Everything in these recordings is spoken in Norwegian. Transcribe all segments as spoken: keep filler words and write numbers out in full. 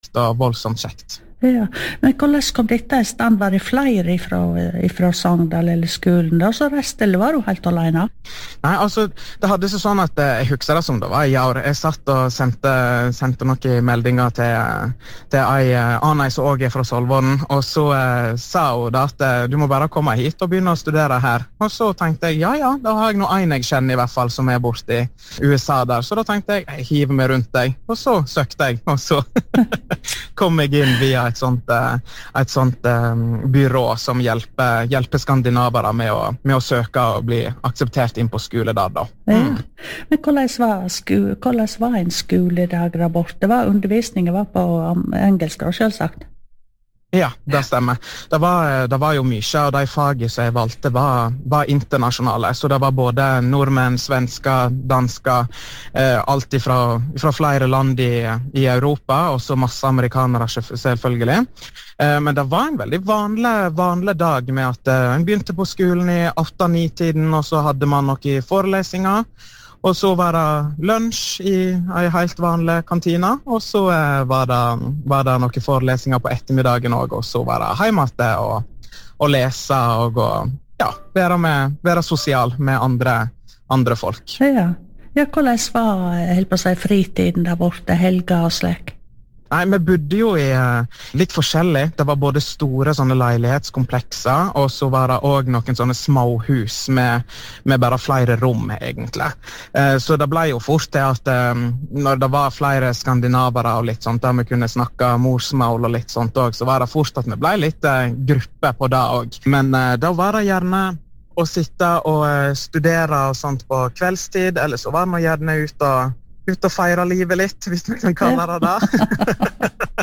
lærerikt og voldsomt kjekt. Ja, men hvordan kom dette i stand? Var det flere fra, fra Sogndal eller skolen da, så resten, eller var du helt alene? Nei, altså, det hadde seg sånn at jeg husker det som det var i år. Jeg satt og sendte, sendte noen meldinger til, til ei annen som også er fra Solvorn, og så eh, sa hun da at du må bare komme hit og begynne å studere her. Og så tenkte jeg, ja, ja, da har jeg noe en jeg kjenner i hvert fall som er borte i U S A der. Så da tenkte jeg, jeg hiver meg rundt deg, og så søkte jeg, og så kom jeg inn via et sånt, et sånt um, byrå som hjelper, hjelper skandinavere med å, med å søke og bli akseptert inn på skole der da. Mm. Ja. Men hvordan var, sku, hvordan var en skoledag der borte? Var undervisningen var på engelsk da, selvsagt? Ja, det stemmer. Det var, det var jo mye, og de fagene som jeg valgte var, var internasjonale. Så det var både nordmenn, svensker, dansker, eh, alt ifra, ifra flere land i, i Europa, og så masse amerikanere selvfølgelig. Eh, men det var en veldig vanlig, vanlig dag med at eh, en begynte på skolen i åtte ni tiden, og så hadde man noen forelesninger. Og så var det lunsj i en helt vanlig kantina, og så eh, var, det, var det noen forelesninger på ettermiddagen også, og så var det hjemme og, og lese og, og ja, være, med, være sosial med andre, andre folk. Ja, ja hvordan var helt på å si, fritiden der borte, helga og slik? Nei, vi bodde jo i uh, litt forskjellig. Det var både store sånne leilighetskomplekser, og så var det også noen sånne små hus med, med bare flere rom, egentlig. Uh, så det ble jo fort det at um, når det var flere skandinavere og litt sånt, der vi kunne snakke morsmål og litt sånt også, så var det fort at vi ble litt uh, gruppe på det også. Men uh, da var det gjerne å sitte og uh, studere og sånt på kveldstid, eller så var det gjerne ute og ut og feire livet litt, hvis vi kan kalle det det.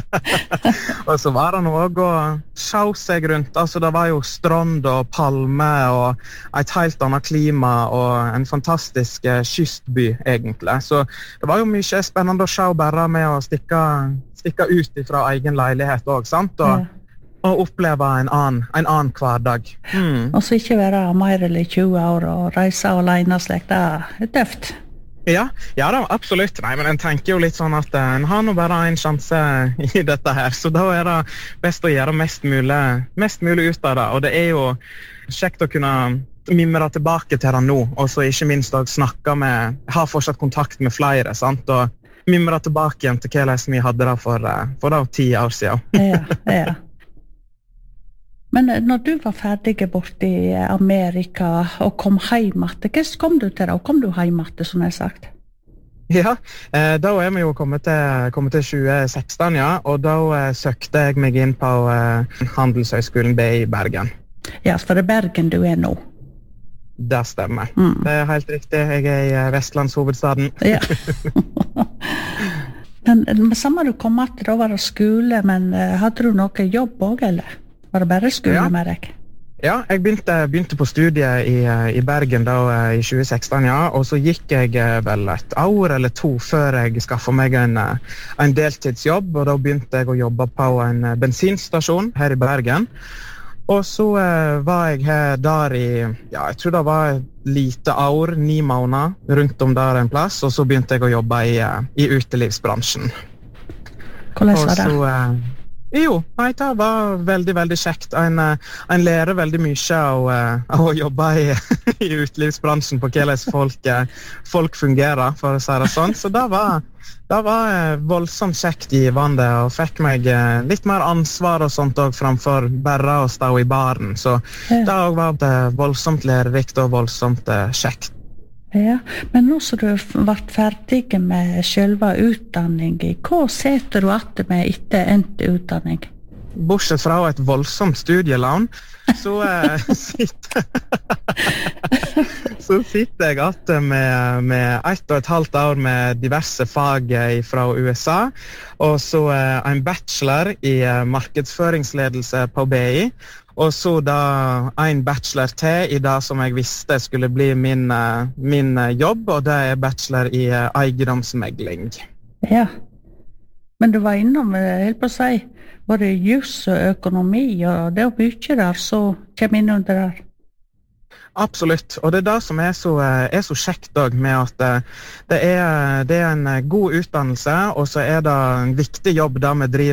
Og så var det noe å se seg rundt. Altså, det var jo strand og palme og et helt annet klima og en fantastisk eh, kystby, egentlig. Så det var jo mye spennende å se bare med å stikke, stikke ut fra egen leilighet også, sant? Og, ja. Og oppleve en annen, en annen hverdag. Mm. Og så ikke være mer eller tjue år og reise alene slik, det er tøft. Ja, ja da, absolutt. Nei, men en tenker jo litt sånn at en har nå bare en sjanse i dette her, så da er det best å gjøre mest mulig, mest mulig ut av det. Og det er jo kjekt å kunne mimre tilbake til det nå, og så ikke minst å snakke med, ha fortsatt kontakt med flere, sant? Og mimre tilbake igjen til hva vi hadde det for, for da ti år siden. Ja, ja. Men når du var ferdig bort i Amerika og kom hjem etter, hva kom du til da? Kom du hjem etter, som jeg har sagt? Ja, eh, da er vi jo kommet til, kommet til tjue seksten, ja, og da eh, søkte jeg meg inn på eh, Handelshøyskolen B I Bergen. Ja, for det er Bergen du er nå? Det stemmer. Mm. Det er helt riktig. Jeg er i Vestlandshovedstaden. Ja. Men, men samme du kom etter, da var det skole, men uh, hadde du noe jobb også, eller? Var det bare skole ja. med deg? Ja, jeg begynte, begynte på studiet i, i Bergen da, i tjue seksten, ja, og så gikk jeg vel et år eller to før jeg skaffet meg en, en deltidsjobb, og da begynte jeg å jobbe på en bensinstasjon her i Bergen. Og så eh, var jeg her der i, ja, jeg tror det var et lite år, ni måneder, rundt om der en plass, og så begynte jeg å jobbe i, i utelivsbransjen. Hvordan var det? Og så, eh, Jo, nei, det var veldig, veldig kjekt. En, en lærer veldig mye av, av å jobbe i, i utelivsbransjen på hvordan folk, folk fungerer, for å si det sånn. Så det var, det var voldsomt kjekt givende, og fikk meg litt mer ansvar og sånt også, framfor bare å stå i baren. Så det var voldsomt lærerikt og voldsomt kjekt. Ja, men nå som du har vært ferdig med selve utdanningen, hva setter du etter med etter endt utdanning? Bortsett fra et voldsomt studielån, så, eh, sitter, så sitter jeg etter med, med ett og et halvt år med diverse fag fra U S A, og så eh, en bachelor i eh, markedsføringsledelse på B I, og så da en bachelor til i det som jeg visste skulle bli min, min jobb, og det er bachelor i eiendomsmegling. Ja, men du var innom, helt på å si, både jus og økonomi, og det er mye der, så kommer inn under der. Absolutt, og det er det som er så, er så kjekt også, med at det er, det er en god utdannelse, og så er det en viktig jobb der vi driver